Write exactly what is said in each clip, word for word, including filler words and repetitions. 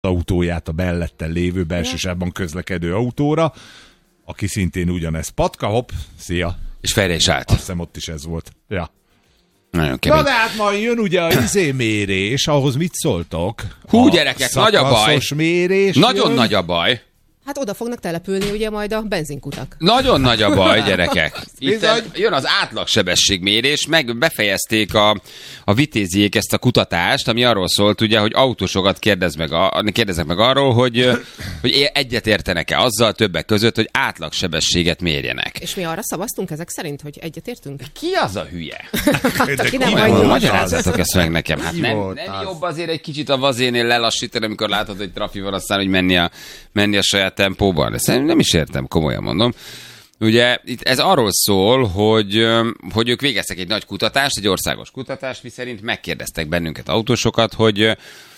autóját a melletten lévő belsősávban közlekedő autóra, aki szintén ugyanez. Patka, hopp, szia. És fejre is állt. Azt hiszem ott is ez volt. Ja. Nagyon kemény. Na de hát majd jön ugye a izémérés, ahhoz mit szóltok? Hú, a gyerekek, nagy a baj. Mérés Nagyon jön. nagy a baj. Hát oda fognak települni ugye majd a benzinkutak. Nagyon nagy a baj, gyerekek. Itt jön az átlagsebességmérés, meg befejezték a, a vitéziék ezt a kutatást, ami arról szólt, ugye, hogy autósokat kérdez meg a, kérdeznek meg arról, hogy, hogy egyet értenek-e azzal többek között, hogy átlagsebességet mérjenek. És mi arra szavaztunk ezek szerint, hogy egyet értünk? Ki az a hülye? Ki nem Majd vagy magyarázzatok ezt meg nekem. Hát Ki nem, volt nem az? jobb azért egy kicsit a vazénél lelassítani, amikor látod, hogy trafi van, aztán, hogy menni a, menni a saját tempóban. Ezt nem is értem, komolyan mondom. Ugye itt ez arról szól, hogy, hogy ők végeztek egy nagy kutatást, egy országos kutatást, miszerint megkérdeztek bennünket autósokat, hogy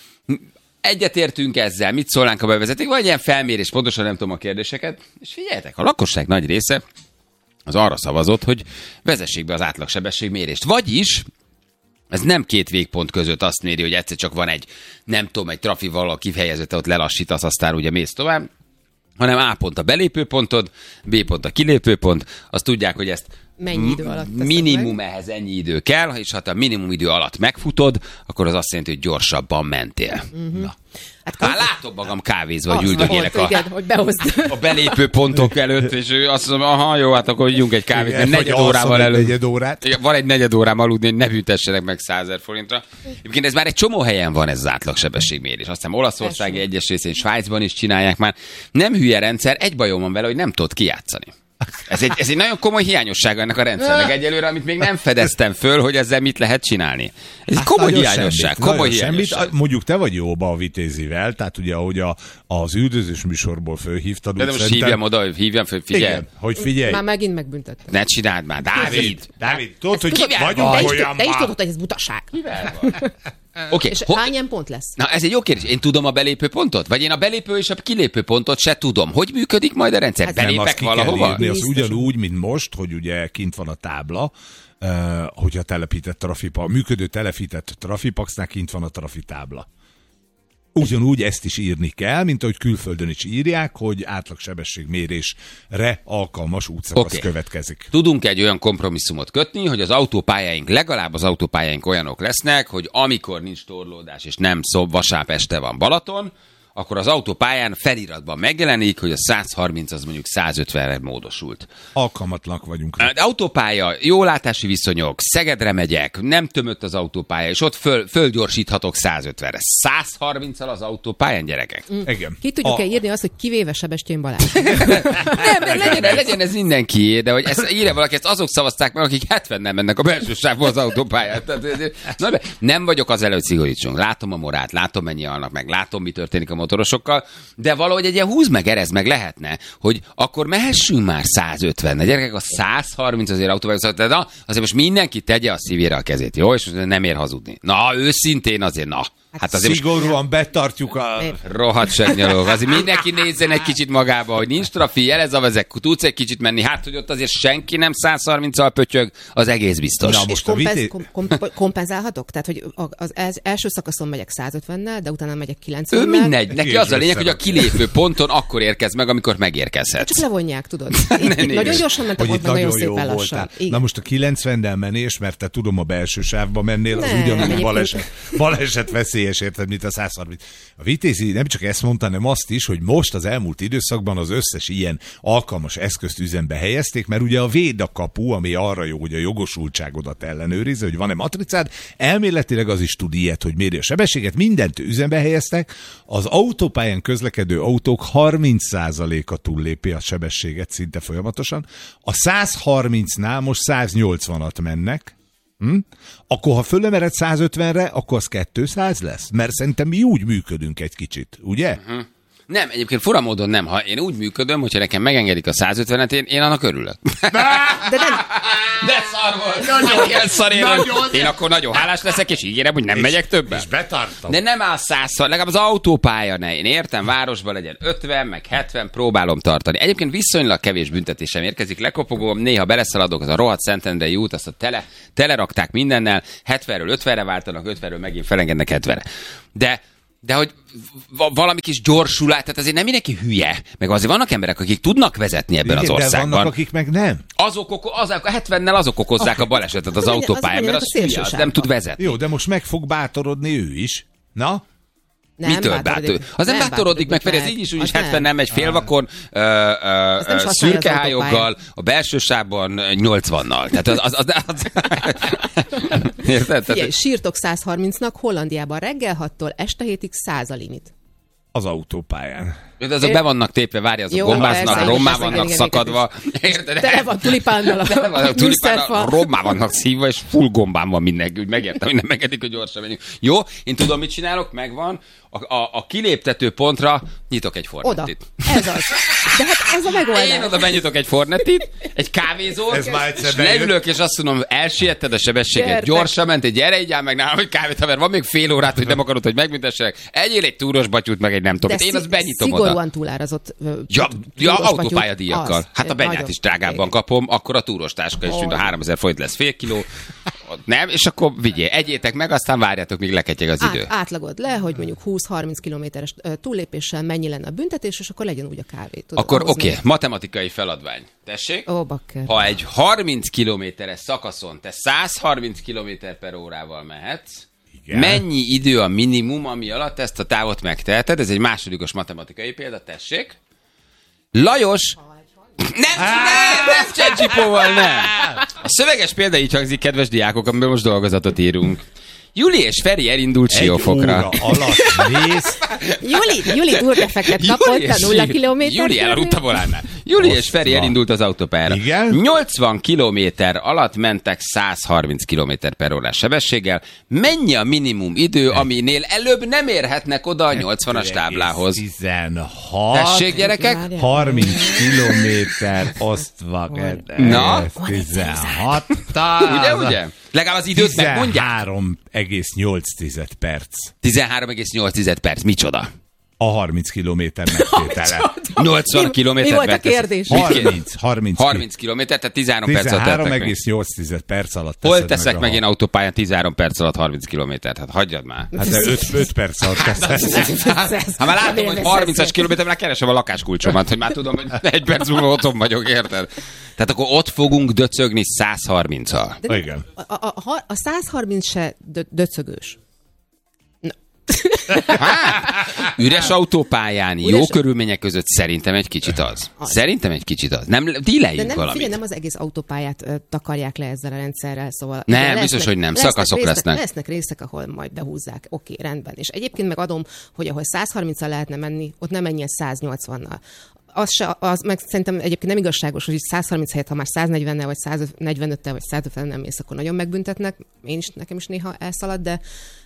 egyetértünk ezzel, mit szólnánk, ha bevezetik, vagy ilyen felmérés, pontosan nem tudom a kérdéseket, és figyeljetek, a lakosság nagy része az arra szavazott, hogy vezessék be az átlagsebességmérést. Vagyis ez nem két végpont között azt méri, hogy egyszer csak van egy, nem tudom, egy trafival kifejezett, ott lelassítasz, aztán ugye mész tovább, hanem A pont a belépőpontod, B pont a kilépőpont, azt tudják, hogy ezt mennyi idő alatt teszed minimum meg? ehhez ennyi idő kell, és ha te a minimum idő alatt megfutod, akkor az azt jelenti, hogy gyorsabban mentél. Uh-huh. Na. Hát, hát látom magam kávézva, hogy üldögélek a, igen, hogy behozd. a belépő pontok előtt, és ő azt mondom, aha, jó, hát akkor vigyünk egy kávét, Igen, negyed vagy órával alszom egy előtt. negyed órát. Igen, van egy negyed órám aludni, hogy ne büntessenek meg százezer forintra. Egyébként ez már egy csomó helyen van, ez az átlagsebességmérés. Aztán Olaszországi egyes részén, Svájcban is csinálják már. Nem hülye rendszer, egy bajom van vele, hogy nem tudod kijátszani. Ez egy, ez egy nagyon komoly hiányossága ennek a rendszernek egyelőre, amit még nem fedeztem föl, hogy ezzel mit lehet csinálni. Ez egy komoly hiányosság. Semmit, komoly hiányosság. hiányosság. Mondjuk te vagy jóba a vitézivel, tehát ugye ahogy a, az üldözős műsorból fölhívtad. De, de most hívjam oda, hívjam föl, figyelj. Igen, hogy figyelj. Már megint megbüntettem. Ne csináld már, Dávid! Dávid, tudod, hogy Tudod, vagyunk te is, olyan te is már. tudod, hogy ez butaság. Oké, És ho- hány ilyen pont lesz? na ez egy jó kérdés. Én tudom a belépő pontot? Vagy én a belépő és a kilépő pontot se tudom. Hogy működik majd a rendszer? Hát Nem, azt Belépek ki kell valahova? írni, az Biztosan. ugyanúgy, mint most, hogy ugye kint van a tábla, uh, hogyha telepített trafipa, működő telepített trafipaxnál kint van a trafitábla. Ugyanúgy ezt is írni kell, mint ahogy külföldön is írják, hogy átlagsebességmérésre alkalmas útszakasz Oké. következik. Tudunk egy olyan kompromisszumot kötni, hogy az autópályáink, legalább az autópályáink olyanok lesznek, hogy amikor nincs torlódás és nem szob, vasárnap este van Balaton, akkor az autópályán feliratban megjelenik, hogy a száz harminc az mondjuk száz ötvenre módosult. Alkalmatlanak vagyunk. De autópálya, jó látási viszonyok, Szegedre megyek, nem tömött az autópálya, és ott föl, fölgyorsíthatok száz ötvenre. száz harminccal az autópályán, gyerekek? Mm. Igen. Ki tudjuk-e A- írni azt, hogy kivéve Sebestyén Balázs? Nem, nem legyen, legyen ez mindenki, de hogy ezt írja valaki, ezt azok szavazták meg, akik hetvennel mennek a belső sávból az autópályán. Tehát, ezért- na, de nem vagyok az előtt szigorítsunk. Látom a morát, látom mennyi halnak meg, látom mi történik a motorosokkal, de valahogy egy ilyen húz meg, erez meg lehetne, hogy akkor mehessünk már száz ötvenne. Gyerekek, a száz harminc azért autópályán, de na, azért most mindenki tegye a szívére a kezét, jó? És nem ér hazudni. Na, őszintén azért, na. Hát azért most Szigorúan betartjuk a... rohadt segnyalók. Azért mindenki nézzen egy kicsit magába, hogy nincs trafi, jelez a vezek, tudsz egy kicsit menni. Hát, hogy ott azért senki nem száz harminccal pötyög, az egész biztos. Na, És most a kompenz, vité- kom, kom, kompenzálhatok? Tehát, hogy az, az első szakaszon megyek száz ötvennel, de utána megyek Ő kilencvennel. mindegy, neki az a lényeg, hogy a kilépő ponton akkor érkez meg, amikor megérkezhetsz. Csak levonják, tudod. Nem, Itt nem. nagyon gyorsan mentek, Hogy ott itt meg nagyon nagyon jó szépen lassan. voltál. Igen. Na most a kilencvennel menés, mert te tudom a belső sávba mennél, az Nem, ugyanúgy egyébként- baleset, baleset veszélyes, érted, mint a száz harminc. A Vitézi nem csak ezt mondta, hanem azt is, hogy most az elmúlt időszakban az összes ilyen alkalmas eszközt üzembe helyezték, mert ugye a védakapu, ami arra jó, hogy a jogosultságodat ellenőrizze, hogy van-e matricád, elméletileg az is tud ilyet, hogy méri a sebességet, mindent üzembe helyeztek, az autópályán közlekedő autók harminc százaléka túllépi a sebességet szinte folyamatosan, a száz harmincnál most száz nyolcvanat mennek. Hm? Akkor ha fölemered száz ötvenre, akkor az kétszáz lesz? Mert szerintem mi úgy működünk egy kicsit, ugye? Uh-huh. Nem, egyébként fura módon nem. Ha én úgy működöm, hogyha nekem megengedik a száz ötvenet, én, én annak örülök. De nem, De szar volt! Nagyon kell szar én, én akkor nagyon hálás leszek, és ígérem, hogy nem megyek többet. És betartom. De nem áll százszor, legalább az autópálya ne. Én értem, városban legyen ötven, meg hetven, próbálom tartani. Egyébként viszonylag kevés büntetésem érkezik, lekopogom, néha beleszaladok, az a rohadt Szentendrei út, azt a tele, telerakták mindennel, hetvenről ötvenre váltanak, ötvenről megint felengednek hetvenre. De De hogy valami kis gyorsulás, tehát azért nem mindenki hülye. Meg azért vannak emberek, akik tudnak vezetni ebben igen, az országban. De vannak, akik meg nem. Azok, oko- azok a hetvennel azok okozzák a balesetet az autópályán, mert az hülye, az nem tud vezetni. Jó, de most meg fog bátorodni ő is. Na? Nem Mitől bátor? Az nem bátorodik meg, mert ez így is, úgy is hetven nem megy félvakon, szürkehályoggal, a belső sávban nyolcvannal. Tehát az... az, az, az Érted? Figyelj, sírtok száz harmincnak, Hollandiában reggel hattól este hétig száz a limit. Az autópályán. De azok be vannak tépve, várj, azok gombáznak, rommá vannak szakadva. Érted? Tele van tulipánnal a, a tulipánnal, rommá vannak szívva, és full gombán van mindenki. Úgy megértem, hogy nem megedik, hogy gyorsan menjünk. Jó, én tudom, mit csinálok, megvan. A, a, a kiléptető pontra nyitok egy Fornetit. Oda. Ez az. De hát ez a megoldás. Én oda benyitok egy Fornetit, egy kávézót, és leülök, és azt mondom, elsietted a sebességet, gyertek. Gyorsan mentél, gyere, így áll meg nálam, hogy kávét, haver, van még fél órát, hogy nem akarod, hogy megbüntessenek. Egyél egy túros batyút, meg egy nem tudom. Én azt benyitom oda. Szigorúan túlárazott. Ja, ja autópályadíjakkal. Hát a benyát is drágábban kapom, akkor a túros táska is, mint a háromezer forint lesz fél kiló. Nem, és akkor vigyél, egyétek meg, aztán várjátok, míg leketyeg az idő. Át, átlagod le, hogy mondjuk húsz-harminc kilométeres túllépéssel mennyi lenne a büntetés, és akkor legyen úgy a kávé. Tudod, akkor oké, okay, matematikai feladvány. Tessék? Ó, bakker. Ha egy harminc kilométeres szakaszon te száz harminc kilométer per órával mehetsz, igen. Mennyi idő a minimum, ami alatt ezt a távot megteheted? Ez egy másodikos matematikai példa, tessék. Lajos... Nem, nem, nem, Csecsipóval nem. A szöveges példa így hangzik, kedves diákok, amiben most dolgozatot írunk. Juli és Feri elindult Siófokra. Egy óra alatt mész. Juli, Juli úrnefeket kapott a nulla kilométer. Juli elrúgta volánál. Juli és Feri elindult az autópályára. Igen? nyolcvan kilométer alatt mentek száz harminc kilométer per órás sebességgel. Mennyi a minimum idő, aminél előbb nem érhetnek oda a nyolcvanas táblához? tizenhat Tessék, gyerekek? harminc kilométer osztva. Na? tizenhat. Ugye, ugye? Legalább az időt megmondják. tizenhárom egész nyolc perc. tizenhárom egész nyolc perc. Micsoda? A harminc kilométer megtétele. nyolcvan kilométer. Mi volt a kérdés? harminc, harminc, harminc kilométer, tehát tizenhárom perc alatt tizenhárom egész nyolc perc alatt. Hol teszek meg, meg én autópályán tizenhárom perc alatt harminc kilométert? Hát hagyjad már. Hát de öt perc alatt teszek. Ha már látom, hogy harmincas kilométer, már keresem a lakáskulcsomat, hogy már tudom, hogy egy perc múlva otthon vagyok, érted? Tehát akkor ott fogunk döcögni száz harminccal. Igen. A, a, a, a száz harminc se dö- döcögős. Hát, üres autópályán, üres... jó körülmények között szerintem egy kicsit az. az. Szerintem egy kicsit az. Nem, díleljünk nem, valamit. Figyelj, nem az egész autópályát ö, takarják le ezzel a rendszerrel, szóval... Nem, lesznek, biztos, hogy nem. Lesznek, Szakaszok részek, lesznek. Lesznek részek, ahol majd behúzzák. Oké, rendben. És egyébként meg adom, hogy ahol száz harminccal lehetne menni, ott nem menjen száz nyolcvannal. Az, se, az meg szerintem egyébként nem igazságos, hogy száz harminc helyett, ha már száz negyvennel, vagy száz negyvenöttel, vagy száz ötvennel nem mész, akkor nagyon megbüntetnek. Én is, nekem is néha elszalad, de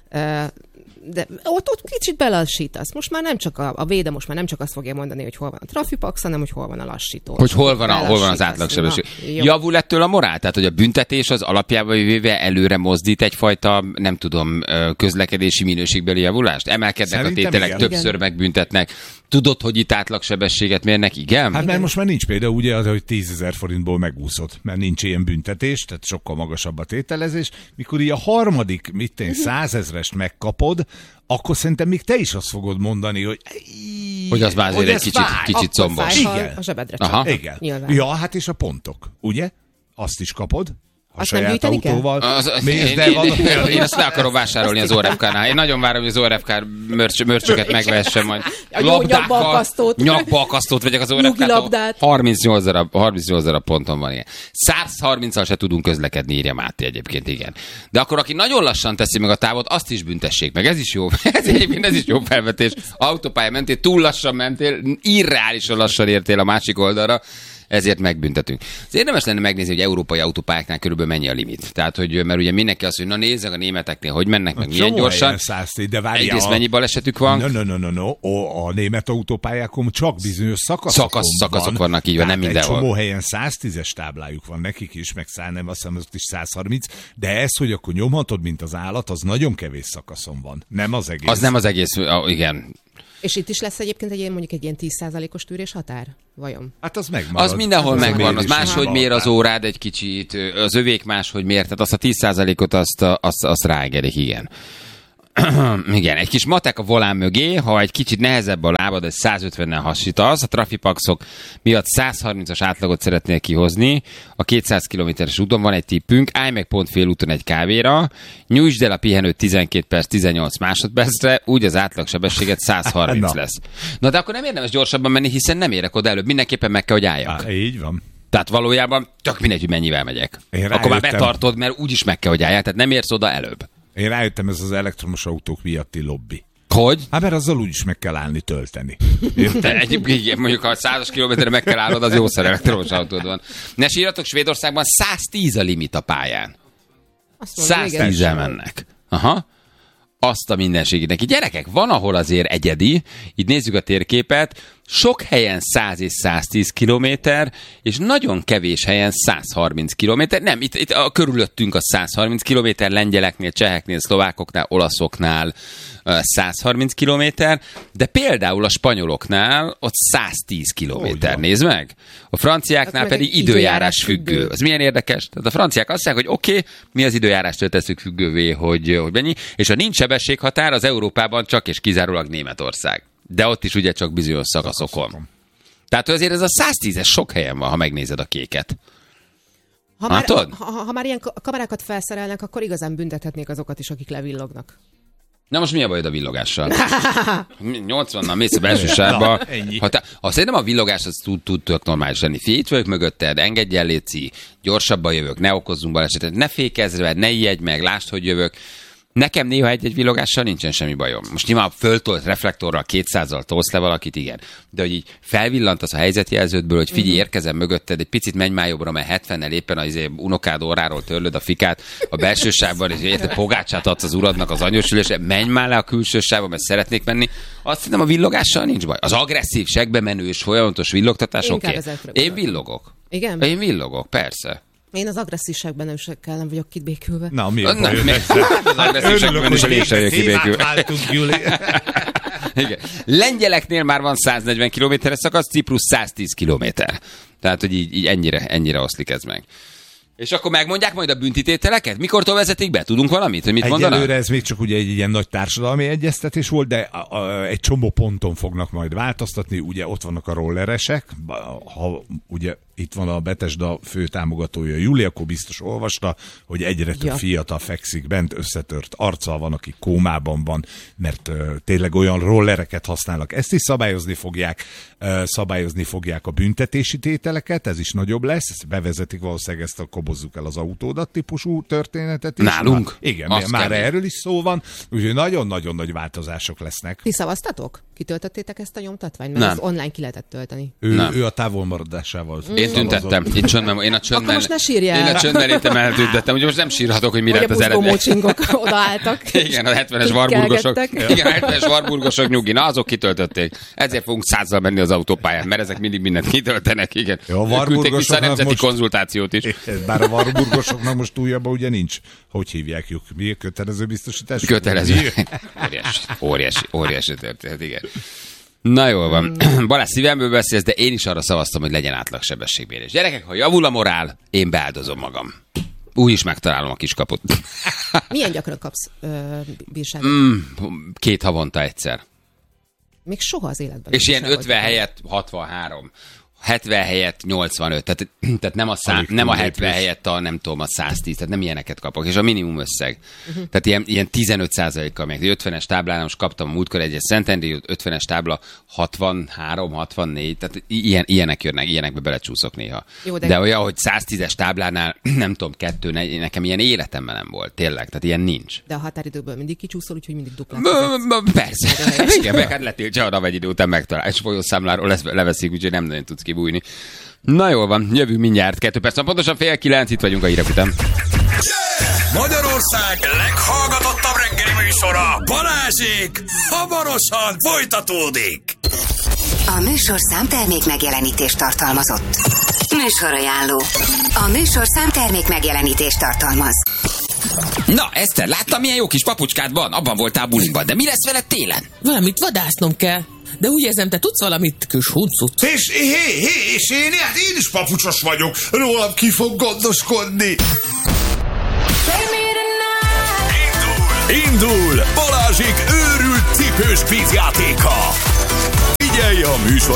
de ott, ott kicsit belassítasz. Most már nem csak a, a véde, most már nem csak azt fogja mondani, hogy hol van a trafipax, hanem hogy hol van a lassító. Hogy hol van, a, hol van az átlagsebesség. Javul ettől a morál? Tehát, hogy a büntetés az alapjában véve előre mozdít egyfajta, nem tudom, közlekedési minőségbeli javulást? Emelkednek szerintem a tételek, igen. Többször megbüntetnek. Tudod, hogy itt átlagsebességet mérnek? Igen? Hát mert most már nincs például ugye az, hogy tízezer forintból megúszott, mert nincs ilyen büntetés, tehát sokkal magasabb a tételezés. Mikor így a harmadik, mit én, százezrest megkapod, akkor szerintem még te is azt fogod mondani, hogy... Hogy az már azért egy kicsit, kicsit combos. Igen. A zsebedre csak. Igen. Nyilván. Ja, hát és a pontok, ugye? Azt is kapod. A azt saját autóval. Az, mész, de én, én, én, én ezt le akarom vásárolni az o er ef ká-nál. Én nagyon várom, hogy az o er ef ká mörcs, mörcsöket megvehessem majd. A jó nyakbalkasztót. Nyakbalkasztót vegyek az o er ef ká-tól. harmincnyolc darab, harmincnyolc darab ponton van ilyen. száz harminccal se tudunk közlekedni, írja Máté egyébként, igen. De akkor aki nagyon lassan teszi meg a távot, azt is büntessék meg. Ez is jó. Ez egyébként ez is jó felvetés. Autópálya mentél, túl lassan mentél, irreálisan lassan értél a másik oldalra. Ezért megbüntetünk. Az érdemes lenne megnézni, hogy európai autópályáknál körülbelül mennyi a limit. Tehát, hogy, mert ugye mindenki azt, hogy na nézzek a németeknél, hogy mennek, meg milyen gyorsan. Egyrészt mennyi balesetük van. No, no, no, no, no. O, a német autópályákon csak bizonyos szakaszokon Szakasz, szakaszok van. vannak, így van, nem mindenhol. Egy csomó helyen száztízes táblájuk van nekik is, meg száz, nem, azt hiszem, ott is száz harminc, de ez, hogy akkor nyomhatod, mint az állat, az nagyon kevés szakaszon van. Nem az egész. Az nem az egész, igen. És itt is lesz egyébként egy ilyen, mondjuk egy ilyen tíz százalékos tűrés határ? Vajon? Hát az megmarad. Az mindenhol az megvan, az máshogy mér az órád egy kicsit, az övék máshogy mér, tehát azt a tíz százalékot azt, azt, azt ráengedik, igen. igen, egy kis matek a volán mögé, ha egy kicsit nehezebb a lábad, egy százötvennel hasítasz, a trafipaxok miatt százharmincas átlagot szeretnél kihozni, a kétszáz kilométeres úton van egy tippünk, állj meg pont félúton egy kávéra, nyújtsd el a pihenőt tizenkét perc, tizennyolc másodpercre, úgy az átlagsebességet százharminc Na. lesz. Na de akkor nem érdemes gyorsabban menni, hiszen nem érek oda előbb, mindenképpen meg kell, hogy álljak. Á, így van. Tehát valójában tök mindegy, hogy mennyivel megyek. Én Akkor már rájöttem. betartod, mert úgyis meg kell, hogy álljál, tehát nem érsz oda előbb. Én rájöttem, ez az elektromos autók miatti lobby. Hogy? Hát mert azzal úgyis meg kell állni tölteni. De egyébként igen, mondjuk ha százas kilométerre meg kell állnod, az jószer elektromos autód van. Ne sírjatok, Svédországban száztíz a limit a pályán. Azt mondom, igen. száztízzel mennek. Aha. Azt a mindenségét neki. Gyerekek, van, ahol azért egyedi, így nézzük a térképet, sok helyen száz és száztíz kilométer, és nagyon kevés helyen százharminc kilométer. Nem, itt, itt a körülöttünk a százharminc kilométer, lengyeleknél, cseheknél, szlovákoknál, olaszoknál százharminc kilométer, de például a spanyoloknál ott száztíz kilométer. Oh, nézd meg! A franciáknál meg pedig egy időjárás időjárás függő. függő. Az milyen érdekes? Tehát a franciák azt mondják, hogy oké, okay, mi az időjárástól tesszük függővé, hogy, hogy mennyi, és ha nincs sebességhatár, az Európában csak és kizárólag Németország. De ott is ugye csak bizonyos szakaszokon. Tehát azért ez a száztízes sok helyen van, ha megnézed a kéket. Ha már, Látod? ha, ha, ha már ilyen ka- kamerákat felszerelnek, akkor igazán büntethetnék azokat is, akik levillognak. Na most mi a bajod a villogással? nyolcvannal mész a belső sávba. ennyi. Ha, te, ha szerintem a villogás az tud, tud tök normális lenni. Figyelj, itt vagyok mögötted, engedj el, léci, gyorsabban jövök, ne okozzunk balesetet, ne fékezz rá, ne ijedj meg, lásd, hogy jövök. Nekem néha egy-egy villogással nincsen semmi bajom. Most nyilván föltolt reflektorral kétszázzal tolsz le valakit, igen. De hogy így felvillantasz a helyzetjelződből, hogy figyelj, érkezem mögötted, egy picit menj már jobbra, mert hetvennel éppen az unokád orráról törlöd a fikát a belső sávban, és érted, pogácsát adsz az uradnak az anyósülésre, menj már le a külső sávba, mert szeretnék menni. Azt hiszem, a villogással nincs baj. Az agresszív, segbe menő és folyamatos villogtatás, Inkább oké. ezekről Én gondolom. villogok. Igen? Én villogok, persze. Én az agresszívságban nem nem vagyok kibékülve. Na, mi a Nem, bajod mi- ezzel? az agresszívságban is én sem vagyok kibékülve. váltunk, Gyuri. Igen. Lengyeleknél már van száznegyven kilométeres szakasz, Ciprus száztíz kilométer. Tehát, hogy így, így ennyire, ennyire oszlik ez meg. És akkor megmondják majd a büntitételeket? Mikortól vezetik be? Tudunk valamit, hogy mit mondanak? Egyelőre ez még csak ugye egy ilyen nagy társadalmi egyeztetés volt, de a, a, egy csomó ponton fognak majd változtatni. Ugye ott vannak a rolleresek, ha ugye itt van a Betesda fő támogatója Júli, akkor biztos olvasta, hogy egyre több Ja. fiatal fekszik bent, összetört arccal van, aki kómában van, mert uh, tényleg olyan rollereket használnak. Ezt is szabályozni fogják, uh, szabályozni fogják a büntetési tételeket, ez is nagyobb lesz, ezt bevezetik valószínűleg ezt a kobozzuk el az autódat típusú történetet is. Nálunk? Már, igen, Az már kemény. erről is szó van, úgyhogy nagyon-nagyon nagy változások lesznek. Ti szavaztatok? Kitöltöttétek ezt a nyomtatványt? Mert Nem. az online ki lehetett tölteni. Ő, Nem. ő a távolmaradásával Én tüntettem. Én csöndben, én a csöndben, most ne sírjál. Én a csöndben eltüntettem. Ugye most nem sírhatok, hogy mi Vagy a lett az eredmény. buszgomócsingok odaálltak. Igen, a hetvenes varburgosok. Pikkelgettek. Igen, a hetvenes varburgosok nyugi. Na, azok kitöltötték. Ezért fogunk százzal menni az autópályán, mert ezek mindig mindent kitöltenek. Igen. Jó, a Küldték vissza a varburgosoknak nemzeti most- konzultációt is. Bár a varburgosoknak most újabban ugye nincs. Hogy hívják? Mi kötelező biztosítás? Kötelező. Mi? Óriási, óriási, óriási történet, igen. Na jól van. Balázs, szívemből beszélsz, de én is arra szavaztam, hogy legyen átlagsebességmérés. Gyerekek, ha javul a morál, én beáldozom magam. Úgy is megtalálom a kiskaput. Milyen gyakran kapsz ö, bírságot? Mm, két havonta egyszer. Még soha az életben. És nem ilyen bírságot ötven kaptam. helyett hatvanhárom. hetven helyett nyolcvanöt. Tehát, tehát nem a, szá, Alig nem a túl hetven lépés. helyett a nem tudom, a száztíz. Tehát nem ilyeneket kapok. És a minimum összeg. Uh-huh. Tehát ilyen, ilyen tizenöt százalékkal meg. ötvenes táblán most kaptam a múltkor egy Szentendrei ötvenes tábla hatvanhárom, hatvannégy. Tehát ilyen, ilyenek jönnek, ilyenekbe belecsúszok néha. Jó, de... de- de olyan, hogy száztízes táblánál nem tudom, kettő, negy, nekem ilyen életemben nem volt. Tényleg. Tehát ilyen nincs. De a határidőből mindig kicsúszol, úgyhogy mindig duplát. B- b- Persze. Igen, meg hát letiltja a NAV egy idő után megtalál. És folyószámláról lesz- leveszik, úgyhogy nem nagyon tudsz kibújni. Na jól van, jövünk mindjárt. Kettő perc, pontosan fél kilenc, itt vagyunk a hírek után. Magyarország leghallgatottabb reggeli műsora, Balázsék, hamarosan folytatódik. A műsorszám termék megjelenítést tartalmazott. Műsorajánló. A műsorszám termék megjelenítést tartalmaz. Na, Eszter, láttam, milyen jó kis papucskád van? Abban voltál buliban, de mi lesz veled télen? Valamit vadásznom kell. De úgy érzem, te tudsz valamit, kis huncut? És, hé, hé, és én, hát én is papucsos vagyok, rólam ki fog gondoskodni. Indul! Indul! Balázs Balázsék őrült cipős kvízjátéka. Figyelj a műsor